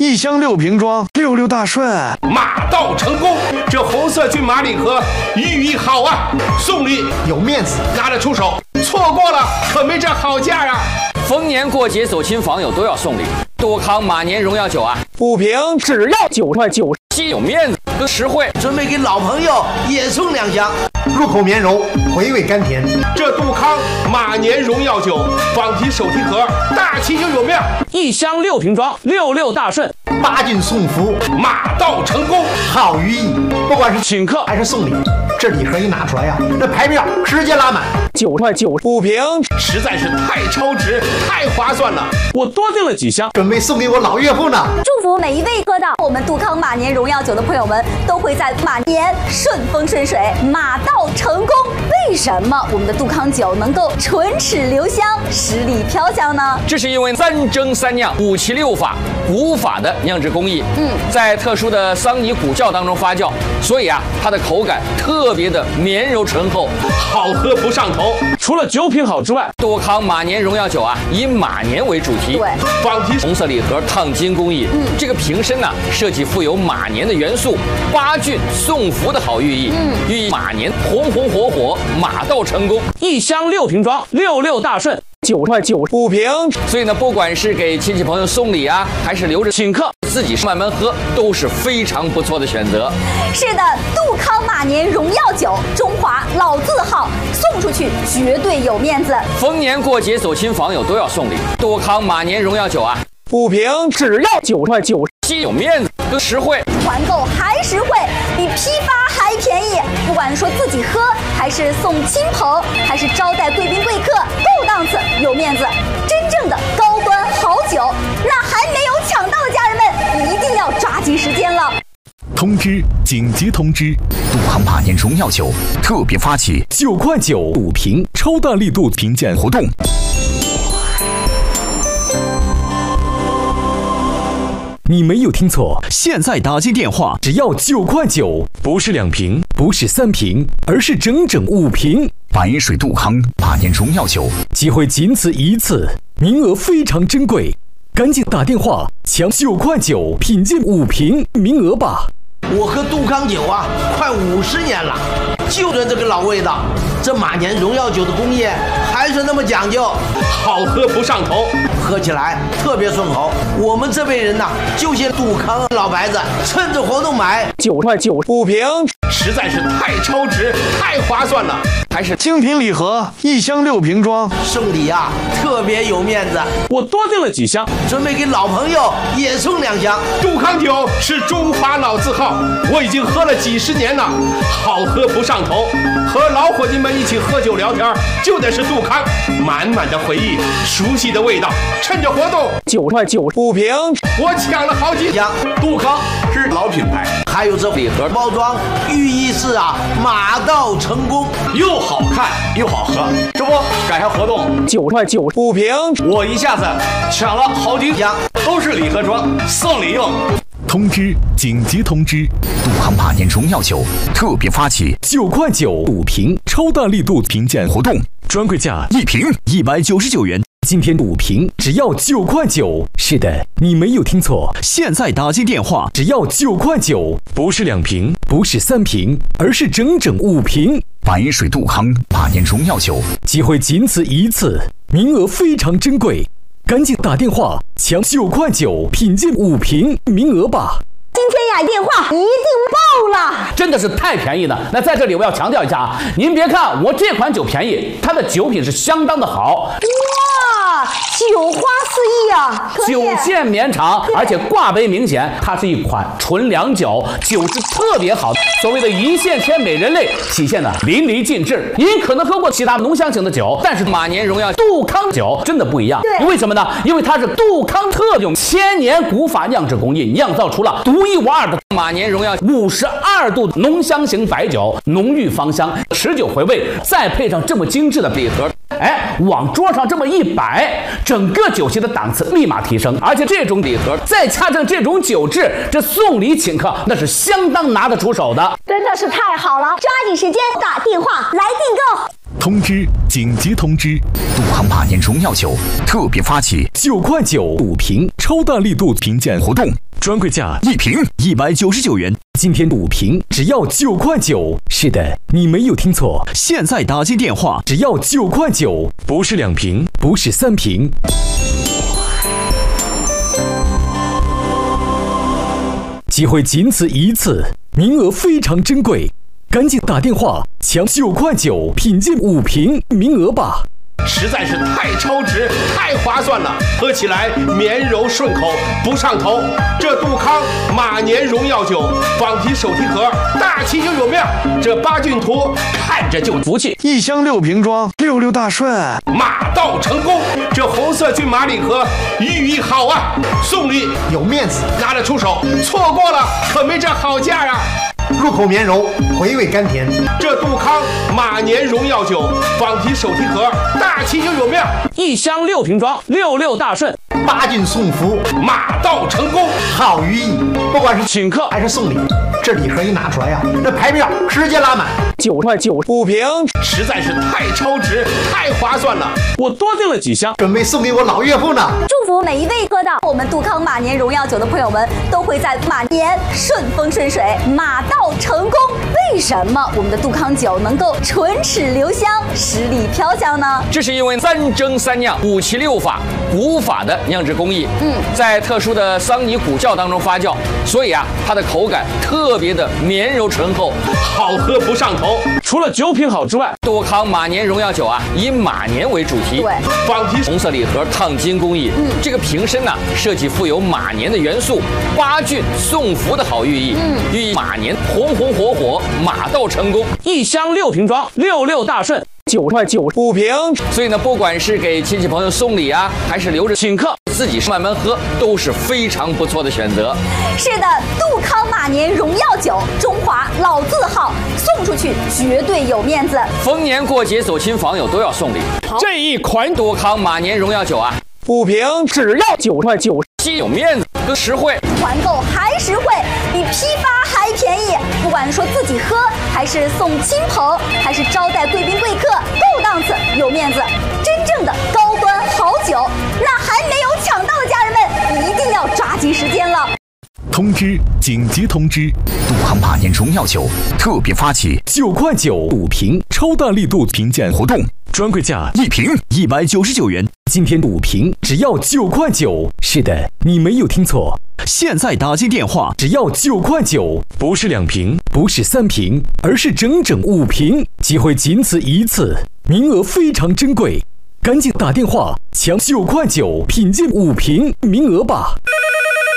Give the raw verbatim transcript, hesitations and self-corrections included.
一箱六瓶装，六六大顺， 马到成功。这红色骏马礼盒寓意好啊，送礼有面子， 拿得出手，错过了可没这好价啊。 逢年过节走亲访友都要送礼，多康马年荣耀酒啊， 五瓶只要九块九，既有面子又实惠。 准备给老朋友也送两箱， 入口绵柔，回味甘甜。 这杜康马年荣耀酒仿提手提盒，大气又有面， 一箱六瓶装，六六大顺， 八进送福， 马到成功， 好寓意。不管是请客还是送礼，这礼盒一拿出来呀、啊，这牌面直接拉满。 九块九五瓶， 实在是太超值，太划算了。 我多订了几箱， 准备送给我老岳父呢。 祝福每一位喝到我们杜康马年荣耀酒的朋友们，都会在马年顺风顺水，马到成功。为什么我们的杜康酒能够唇齿留香，十里飘香呢？ 这是因为三蒸三酿五七六法古法的酿制工艺，嗯，在特殊的桑泥古窖当中发酵，所以啊，它的口感特别的绵柔醇厚， 好喝不上头。 除了酒品好之外，多康马年荣耀酒啊，以马年为主题， 对， 仿提红色礼盒烫金工艺，嗯，这个瓶身呢、啊、设计富有马年的元素，八骏送福的好寓意，嗯，寓意马年红红火火，马到成功。一箱六瓶装，六六大顺。九块九五瓶， 所以呢，不管是给亲戚朋友送礼啊，还是留着请客，自己慢慢喝，都是非常不错的选择。 是的，杜康马年荣耀酒，中华老字号，送出去绝对有面子。 逢年过节走亲访友都要送礼，杜康马年荣耀酒啊， 五瓶只要九块九，既有面子又实惠， 团购还实惠，比批发还便宜。不管说自己喝，还是送亲朋，还是招待贵宾贵客，够档次有面子，真正的高端好酒。那还没有抢到的家人们，一定要抓紧时间了。 通知！紧急通知！杜康马年荣耀酒特别发起九块九五瓶超大力度评鉴活动。你没有听错，现在打进电话只要九块九，不是两瓶，不是三瓶，而是整整五瓶。白水杜康马年荣耀酒，机会仅此一次，名额非常珍贵，赶紧打电话抢九块九品鉴五瓶名额吧。 我喝杜康酒啊，快五十年了，就着这个老味道。这马年荣耀酒的工业还是那么讲究， 好喝不上头， 喝起来特别顺口。我们这辈人呐、啊，就些杜康老白子，趁着活动买九块九五瓶， 实在是太超值，太划算了。 还是精品礼盒，一箱六瓶装， 送礼啊特别有面子。 我多订了几箱， 准备给老朋友也送两箱。 杜康酒是中华老字号，我已经喝了几十年了，好喝不上头。和老伙计们一起喝酒聊天，就得是杜康，满满的回忆，熟悉的味道。趁着活动， 九块九五瓶， 我抢了好几箱。杜康是老品牌， 还有这礼盒包装，寓意是啊马到成功， 又好看又好喝。这不赶上活动， 九块九五瓶， 我一下子抢了好几箱，都是礼盒装，送礼用。 通知！紧急通知！杜康马年荣耀酒特别发起九块九五瓶超大力度评鉴活动，专柜价一瓶一百九十九元，今天五瓶只要九块九。是的，你没有听错，现在打进电话只要九块九，不是两瓶，不是三瓶，而是整整五瓶。白水杜康马年荣耀酒，机会仅此一次，名额非常珍贵。赶紧打电话抢九块九品鉴五瓶名额吧！ 今天呀，电话一定爆了， 真的是太便宜了。那在这里我要强调一下啊，您别看我这款酒便宜，它的酒品是相当的好。 哇，酒花四溢啊！ 酒线绵长，而且挂杯明显，它是一款纯粮酒，酒质特别好。所谓的一线牵美人泪，体现的淋漓尽致。您可能喝过其他浓香型的酒，但是马年荣耀杜康酒真的不一样。 对， 为什么呢？因为它是杜康特用千年古法酿制工艺，酿造出了独一无二的马年荣耀五十二度浓香型白酒，浓郁芳香，持久回味，再配上这么精致的礼盒，哎，往桌上这么一摆，整个酒席的档次立马提升。而且这种礼盒再加上这种酒质，这送礼请客那是相当拿得出手的， 真的是太好了！抓紧时间打电话来订购。 通知！紧急通知！杜康马年荣耀酒特别发起九块九五瓶超大力度评鉴活动， 专柜价一瓶一百九十九元，今天五瓶只要九块九。是的，你没有听错，现在打进电话只要九块九，不是两瓶，不是三瓶。机会仅此一次，名额非常珍贵，赶紧打电话抢九块九品鉴五瓶名额吧！ 实在是太超值，太划算了，喝起来绵柔顺口，不上头。这杜康马年荣耀酒仿皮手提盒，大气又有面。这八骏图看着就福气， 一箱六瓶装，六六大顺， 马到成功。这红色骏马礼盒寓意好啊，送礼有面子， 拿得出手，错过了可没这好价啊。 入口绵柔，回味甘甜。 这杜康马年荣耀酒仿皮手提盒，大气又有面。 一箱六瓶装，六六大顺， 八骏送福， 马到成功， 好寓意。不管是请客还是送礼，这礼盒一拿出来呀、啊，这排面直接拉满， 九块九五瓶， 实在是太超值，太划算了。 我多订了几箱， 准备送给我老岳父呢。 祝福每一位喝到我们杜康马年荣耀酒的朋友们，都会在马年顺风顺水，马到成功。为什么我们的杜康酒能够唇齿留香、十里飘香呢？ 这是因为三蒸三酿、五七六法、古法的酿制工艺，嗯，在特殊的桑泥古窖当中发酵，所以啊，它的口感特别的绵柔醇厚， 好喝不上头。 除了酒品好之外，杜康马年荣耀酒啊，以马年为主题， 对， 仿皮红色礼盒烫金工艺，嗯，这个瓶身呢、啊，设计富有马年的元素，八骏送福的好寓意，嗯，寓意马年红红火火，马到成功。一箱六瓶装，六六大顺，九块九五瓶。 所以呢，不管是给亲戚朋友送礼啊，还是留着请客，自己慢慢喝，都是非常不错的选择。 是的，杜康马年荣耀酒，中华老字号，送出去绝对有面子。 逢年过节走亲访友都要送礼。这一款杜康马年荣耀酒啊， 五瓶只要九块九，既有面子更实惠， 团购还实惠，比批发还便宜。不管说自己喝，还是送亲朋，还是招待贵宾贵客，够档次有面子，真正的高端好酒。那还没有抢到的家人们，一定要抓紧时间了。 通知！紧急通知！杜康马年荣耀酒特别发起九块九五瓶超大力度品鉴活动，专柜价一瓶一百九十九元，今天五瓶只要九块九。是的，你没有听错，现在打进电话只要九块九，不是两瓶，不是三瓶，而是整整五瓶。机会仅此一次，名额非常珍贵，赶紧打电话抢九块九品鉴五瓶名额吧。